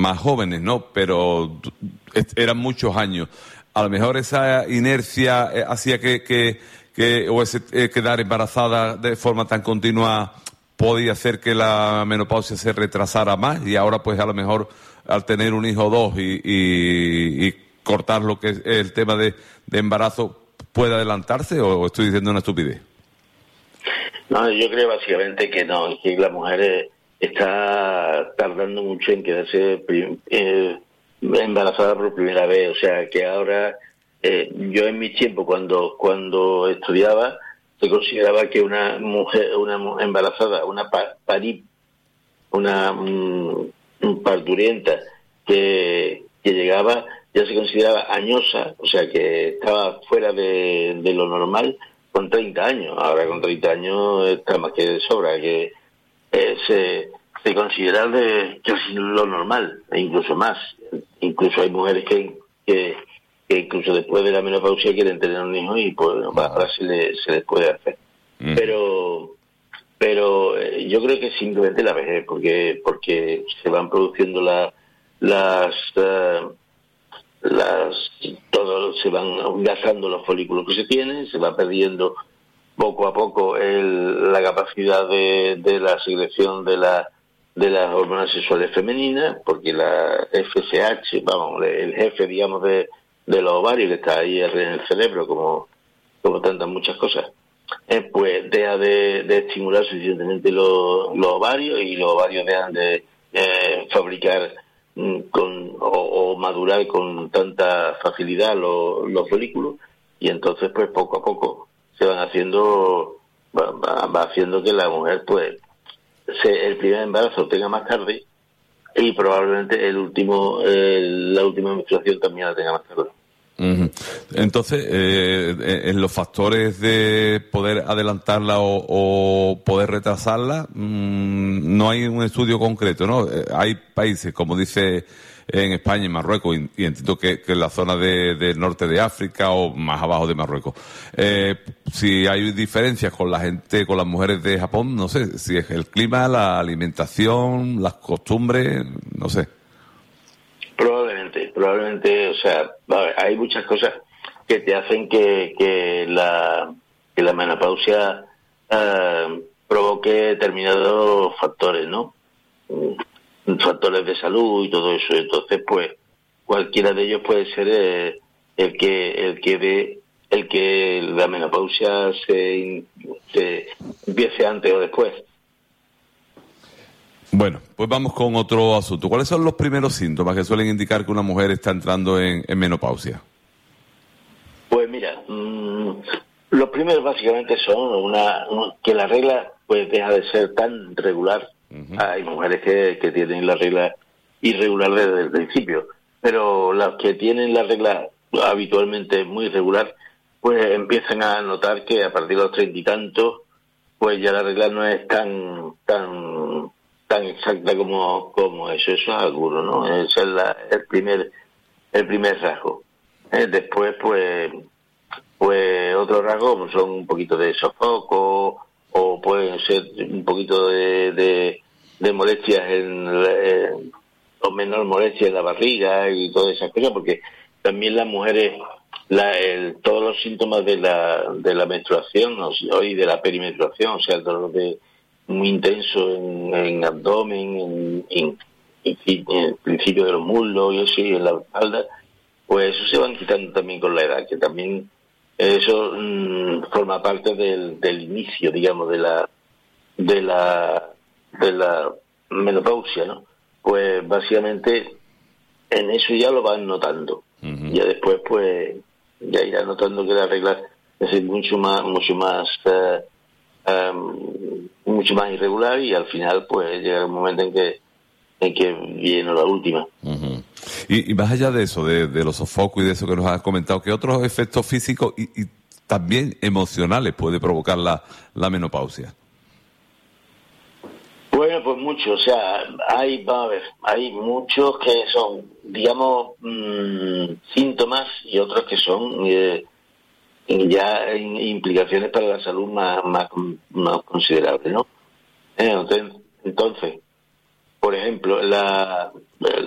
más jóvenes, ¿no? Pero eran muchos años. A lo mejor esa inercia hacía que ese quedar embarazada de forma tan continua podía hacer que la menopausia se retrasara más, y ahora pues a lo mejor al tener un hijo o dos y cortar lo que es el tema de embarazo puede adelantarse, o estoy diciendo una estupidez. No, yo creo básicamente que no, que la mujer está tardando mucho en quedarse embarazada por primera vez. O sea, que ahora, yo en mi tiempo, cuando estudiaba, se consideraba que una mujer embarazada, una parturienta que llegaba, ya se consideraba añosa, o sea, que estaba fuera de lo normal con 30 años. Ahora con 30 años está más que de sobra, que se considera casi lo normal, e incluso más. Incluso hay mujeres que incluso después de la menopausia quieren tener un hijo, y pues ahora se les puede hacer. Pero yo creo que simplemente la vejez, porque se van produciendo se van gastando los folículos que se tienen, se va perdiendo poco a poco la capacidad de la secreción de las hormonas sexuales femeninas, porque la FSH, el jefe, digamos, de los ovarios, que está ahí en el cerebro, como tantas muchas cosas, pues deja de estimular suficientemente los ovarios, y los ovarios dejan de fabricar o madurar con tanta facilidad los folículos, y entonces pues poco a poco se van haciendo, va haciendo que la mujer pues el primer embarazo tenga más tarde, y probablemente la última menstruación también la tenga más tarde. Entonces, en los factores de poder adelantarla o poder retrasarla, no hay un estudio concreto, ¿no? Hay países, como dice en España y Marruecos, y entiendo que en la zona del norte de África o más abajo de Marruecos. Si hay diferencias con las mujeres de Japón, no sé, si es el clima, la alimentación, las costumbres, no sé. Probablemente, o sea, hay muchas cosas que te hacen que la menopausia provoque determinados factores, ¿no? Factores de salud y todo eso. Entonces, pues, cualquiera de ellos puede ser el que la menopausia se empiece antes o después. Bueno, pues vamos con otro asunto. ¿Cuáles son los primeros síntomas que suelen indicar que una mujer está entrando en menopausia? Pues mira, los primeros básicamente son que la regla pues deja de ser tan regular. Hay mujeres que tienen la regla irregular desde el principio, pero las que tienen la regla habitualmente muy regular, pues empiezan a notar que a partir de los 30 y tantos, pues ya la regla no es tan exacta como eso es seguro, ¿no? Ese es el primer rasgo. Después, pues otros rasgos son un poquito de sofoco, o pueden ser un poquito de molestias o menor molestia en la barriga y todas esas cosas, porque también las mujeres, todos los síntomas de la menstruación y de la perimenstruación, o sea, el dolor muy intenso en abdomen, en el principio de los muslos y eso, y en la espalda, pues eso se van quitando también con la edad, que también eso forma parte del inicio, digamos, de la menopausia, ¿no? Pues básicamente en eso ya lo van notando. Ya después pues ya irán notando que la regla es mucho más irregular, y al final pues llega un momento en que viene la última. Y más allá de eso, de los sofocos y de eso que nos has comentado, ¿qué otros efectos físicos y también emocionales puede provocar la menopausia? Bueno, pues muchos, o sea, hay muchos que son, digamos, síntomas, y otros que son ya implicaciones para la salud más considerables, ¿no? Entonces, por ejemplo,